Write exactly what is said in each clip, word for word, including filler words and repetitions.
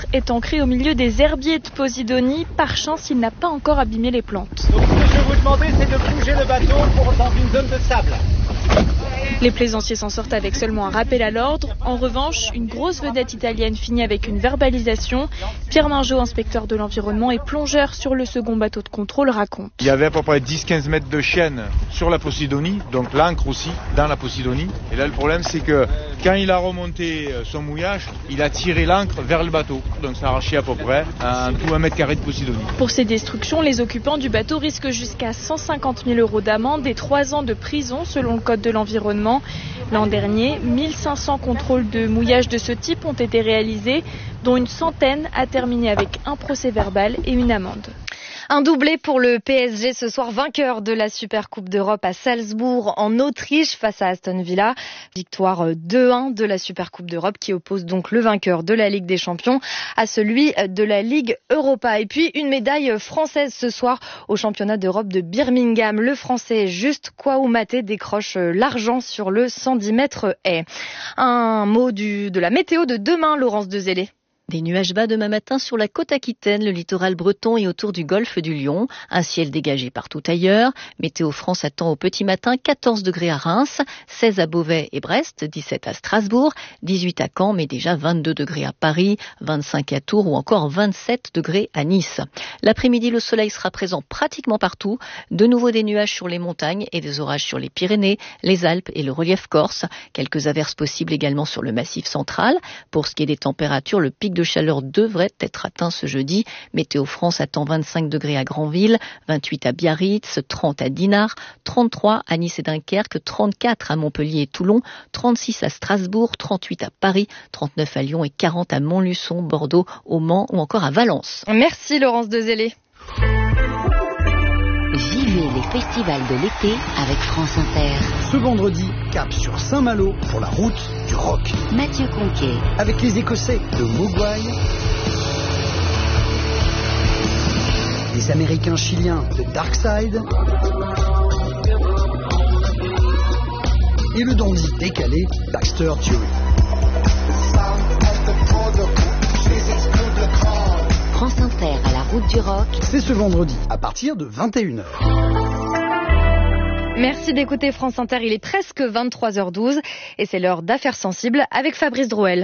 est ancré au milieu des herbiers de Posidonie. Par chance, il n'a pas encore abîmé les plantes. Donc, ce que je vais vous demander, c'est de bouger le bateau pour, dans une zone de sable. Les plaisanciers s'en sortent avec seulement un rappel à l'ordre. En revanche, une grosse vedette italienne finit avec une verbalisation. Pierre Margeau, inspecteur de l'environnement et plongeur sur le second bateau de contrôle, raconte. Il y avait à peu près dix à quinze mètres de chaîne sur la Posidonie, donc l'ancre aussi dans la Posidonie. Et là, le problème, c'est que quand il a remonté son mouillage, il a tiré l'ancre vers le bateau. Donc ça a arraché à peu près un, tout un mètre carré de Posidonie. Pour ces destructions, les occupants du bateau risquent jusqu'à cent cinquante mille euros d'amende et trois ans de prison selon le code de l'environnement. L'an dernier, mille cinq cents contrôles de mouillage de ce type ont été réalisés, dont une centaine a terminé avec un procès verbal et une amende. Un doublé pour le P S G ce soir, vainqueur de la Supercoupe d'Europe à Salzbourg en Autriche face à Aston Villa. Victoire deux un de la Supercoupe d'Europe qui oppose donc le vainqueur de la Ligue des Champions à celui de la Ligue Europa. Et puis une médaille française ce soir au championnat d'Europe de Birmingham. Le Français Juste Kouamouo décroche l'argent sur le cent dix mètres haies. Un mot du, de la météo de demain, Laurence Dezellé. Des nuages bas demain matin sur la côte aquitaine, le littoral breton et autour du golfe du Lion. Un ciel dégagé partout ailleurs. Météo France attend au petit matin quatorze degrés à Reims, seize à Beauvais et Brest, dix-sept à Strasbourg, dix-huit à Caen, mais déjà vingt-deux degrés à Paris, vingt-cinq à Tours ou encore vingt-sept degrés à Nice. L'après-midi, le soleil sera présent pratiquement partout. De nouveau des nuages sur les montagnes et des orages sur les Pyrénées, les Alpes et le relief corse. Quelques averses possibles également sur le massif central. Pour ce qui est des températures, le pic de chaleur devrait être atteint ce jeudi. Météo France attend vingt-cinq degrés à Granville, vingt-huit à Biarritz, trente à Dinard, trente-trois à Nice et Dunkerque, trente-quatre à Montpellier et Toulon, trente-six à Strasbourg, trente-huit à Paris, trente-neuf à Lyon et quarante à Montluçon, Bordeaux, au Mans ou encore à Valence. Merci Laurence Dezellé. Vivez les festivals de l'été avec France Inter. Ce vendredi, cap sur Saint-Malo pour la route du rock. Mathieu Conquet. Avec les Écossais de Mogwai, les Américains chiliens de Darkside et le dandy décalé Baxter Dury. France Inter à la route du rock. C'est ce vendredi à partir de vingt et une heures. Merci d'écouter France Inter, il est presque vingt-trois heures douze et c'est l'heure d'Affaires sensibles avec Fabrice Drouel.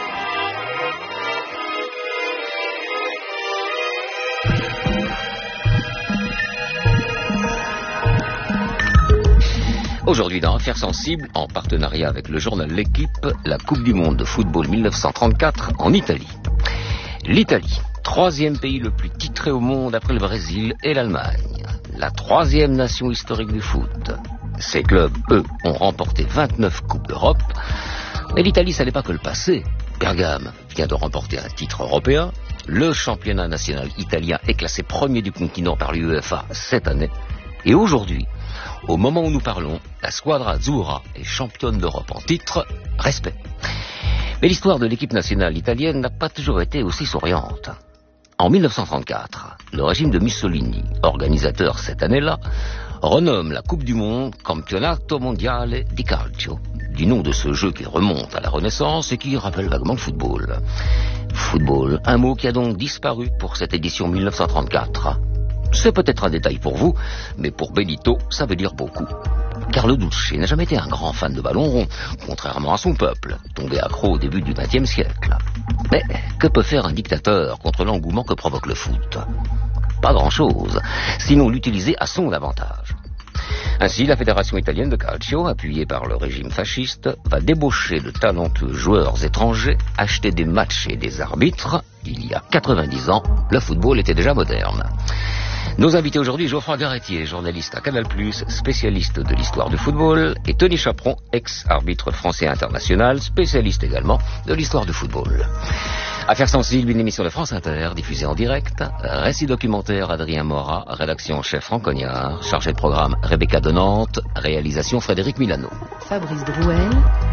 Aujourd'hui dans Affaires sensibles, en partenariat avec le journal L'Équipe, la Coupe du Monde de football mille neuf cent trente-quatre en Italie. L'Italie, troisième pays le plus titré au monde après le Brésil et l'Allemagne. La troisième nation historique du foot. Ces clubs, eux, ont remporté vingt-neuf Coupes d'Europe. Mais l'Italie, ça n'est pas que le passé. Bergame vient de remporter un titre européen. Le championnat national italien est classé premier du continent par l'UEFA cette année. Et aujourd'hui, au moment où nous parlons, la Squadra Azzurra est championne d'Europe en titre. Respect. Mais l'histoire de l'équipe nationale italienne n'a pas toujours été aussi souriante. En mille neuf cent trente-quatre, le régime de Mussolini, organisateur cette année-là, renomme la Coupe du Monde Campionato Mondiale di Calcio, du nom de ce jeu qui remonte à la Renaissance et qui rappelle vaguement le football. Football, un mot qui a donc disparu pour cette édition mille neuf cent trente-quatre. C'est peut-être un détail pour vous, mais pour Benito, ça veut dire beaucoup. Car le Duce n'a jamais été un grand fan de ballon rond, contrairement à son peuple, tombé accro au début du vingtième siècle. Mais que peut faire un dictateur contre l'engouement que provoque le foot ? Pas grand-chose, sinon l'utiliser à son avantage. Ainsi, la Fédération italienne de calcio, appuyée par le régime fasciste, va débaucher de talentueux joueurs étrangers, acheter des matchs et des arbitres. Il y a quatre-vingt-dix ans, le football était déjà moderne. Nos invités aujourd'hui, Geoffroy Garretier, journaliste à Canal plus, spécialiste de l'histoire du football, et Tony Chaperon, ex-arbitre français international, spécialiste également de l'histoire du football. Affaires sensibles, une émission de France Inter, diffusée en direct. Récit documentaire, Adrien Morat. Rédaction en chef, Franck Cognard. Chargé de programme, Rebecca de Nantes. Réalisation, Frédéric Milano. Fabrice Drouel.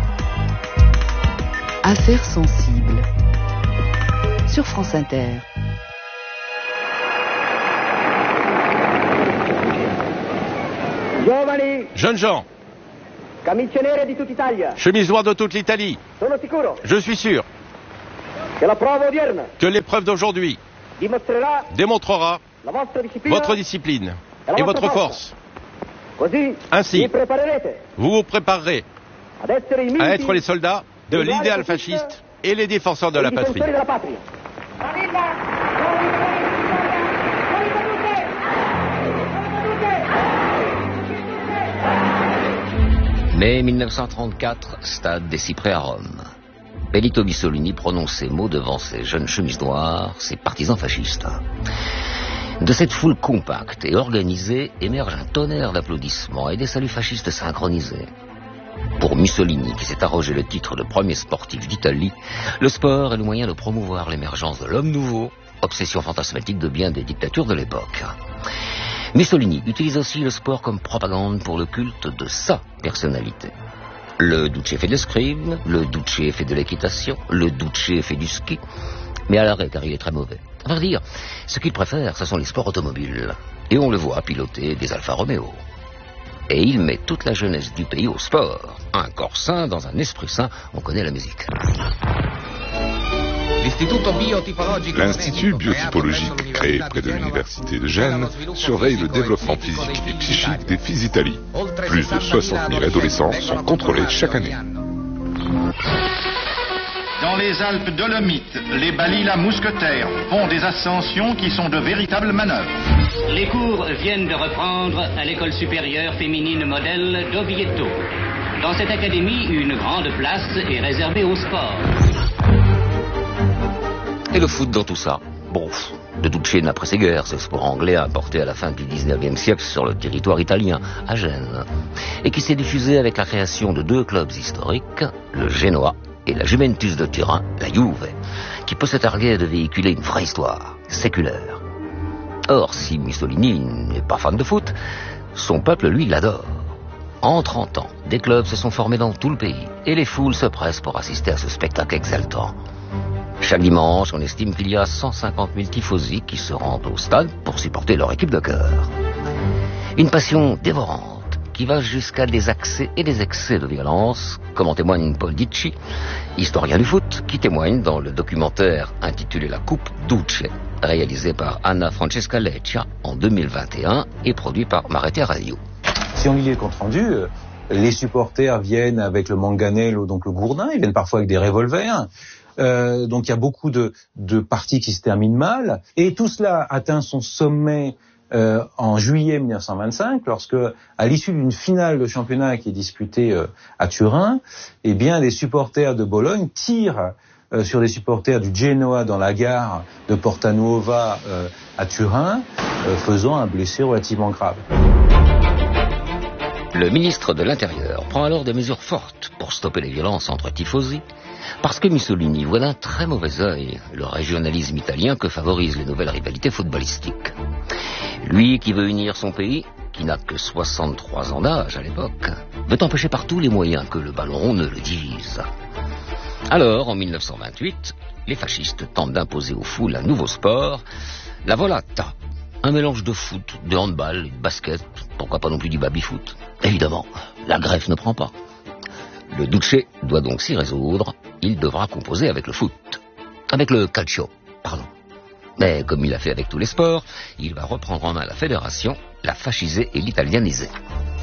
Affaires sensibles. Sur France Inter. Jeunes gens, chemise noire de toute l'Italie. Je suis sûr. que l'épreuve d'aujourd'hui démontrera votre discipline et votre force. Ainsi, vous vous préparerez à être les soldats de l'idéal fasciste et les défenseurs de la patrie. mai mille neuf cent trente-quatre, stade des Cyprès à Rome. Benito Mussolini prononce ces mots devant ses jeunes chemises noires, ses partisans fascistes. De cette foule compacte et organisée émerge un tonnerre d'applaudissements et des saluts fascistes synchronisés. Pour Mussolini, qui s'est arrogé le titre de premier sportif d'Italie, le sport est le moyen de promouvoir l'émergence de l'homme nouveau, obsession fantasmatique de bien des dictatures de l'époque. Mussolini utilise aussi le sport comme propagande pour le culte de sa personnalité. Le Duce fait de l'escrime, le Duce fait de l'équitation, le Duce fait du ski, mais à l'arrêt car il est très mauvais. À vrai dire, ce qu'il préfère, ce sont les sports automobiles. Et on le voit piloter des Alfa Romeo. Et il met toute la jeunesse du pays au sport. Un corps sain dans un esprit sain, on connaît la musique. L'Institut biotypologique créé près de l'Université de Gênes surveille le développement physique et psychique des Physitali. Plus de soixante mille adolescents sont contrôlés chaque année. Dans les Alpes Dolomites, les Balila mousquetaires font des ascensions qui sont de véritables manœuvres. Les cours viennent de reprendre à l'école supérieure féminine modèle d'Oviedo. Dans cette académie, une grande place est réservée au sport. Et le foot dans tout ça? Bon, de Duce n'après-guerre, ce sport anglais importé à la fin du dix-neuvième siècle sur le territoire italien, à Gênes, et qui s'est diffusé avec la création de deux clubs historiques, le Genoa et la Juventus de Turin, la Juve, qui peut se targuer de véhiculer une vraie histoire, séculaire. Or, si Mussolini n'est pas fan de foot, son peuple, lui, l'adore. En trente ans, des clubs se sont formés dans tout le pays, et les foules se pressent pour assister à ce spectacle exaltant. Chaque dimanche, on estime qu'il y a cent cinquante mille tifosi qui se rendent au stade pour supporter leur équipe de cœur. Une passion dévorante qui va jusqu'à des accès et des excès de violence, comme en témoigne Paul Dicci, historien du foot, qui témoigne dans le documentaire intitulé La Coupe Duce, réalisé par Anna Francesca Leccia en deux mille vingt et un et produit par Marete Radio. Si on lit les comptes rendus, les supporters viennent avec le manganello, donc le gourdin, ils viennent parfois avec des revolvers. Euh, donc il y a beaucoup de, de parties qui se terminent mal. Et tout cela atteint son sommet euh, en juillet mille neuf cent vingt-cinq, lorsque, à l'issue d'une finale de championnat qui est disputée euh, à Turin, eh bien, des supporters de Bologne tirent euh, sur des supporters du Genoa dans la gare de Porta Nuova euh, à Turin, euh, faisant un blessé relativement grave. Le ministre de l'Intérieur prend alors des mesures fortes pour stopper les violences entre tifosi, parce que Mussolini voit d'un très mauvais œil le régionalisme italien que favorisent les nouvelles rivalités footballistiques. Lui qui veut unir son pays, qui n'a que soixante-trois ans d'âge à l'époque, veut empêcher par tous les moyens que le ballon ne le divise. Alors, en mille neuf cent vingt-huit, les fascistes tentent d'imposer aux foules un nouveau sport, la volata. Un mélange de foot, de handball, de basket, pourquoi pas non plus du baby-foot. Évidemment, la greffe ne prend pas. Le Duce doit donc s'y résoudre, il devra composer avec le foot. Avec le calcio, pardon. Mais comme il a fait avec tous les sports, il va reprendre en main la fédération, la fasciser et l'italianiser.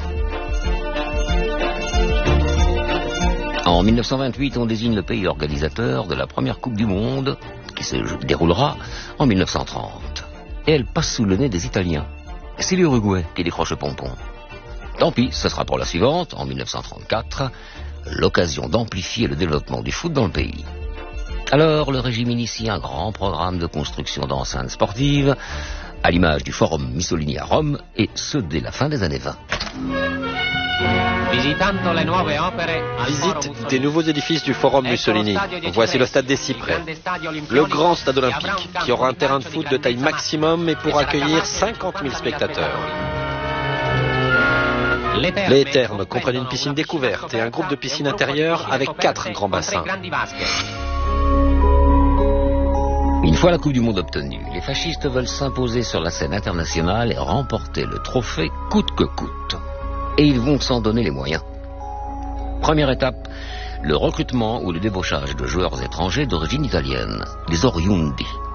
En mille neuf cent vingt-huit, on désigne le pays organisateur de la première Coupe du Monde, qui se déroulera en mille neuf cent trente. Et elle passe sous le nez des Italiens. C'est l'Uruguay qui décroche le pompon. Tant pis, ce sera pour la suivante, en mille neuf cent trente-quatre, l'occasion d'amplifier le développement du foot dans le pays. Alors, le régime initie un grand programme de construction d'enceintes sportives, à l'image du Forum Mussolini à Rome, et ce dès la fin des années vingt. Visite des nouveaux édifices du Forum Mussolini. Voici le stade des Cyprès, le grand stade olympique, qui aura un terrain de foot de taille maximum et pourra accueillir cinquante mille spectateurs. Les thermes comprennent une piscine découverte et un groupe de piscines intérieures avec quatre grands bassins. Une fois la Coupe du Monde obtenue, les fascistes veulent s'imposer sur la scène internationale et remporter le trophée coûte que coûte. Et ils vont s'en donner les moyens. Première étape, le recrutement ou le débauchage de joueurs étrangers d'origine italienne, les oriundi.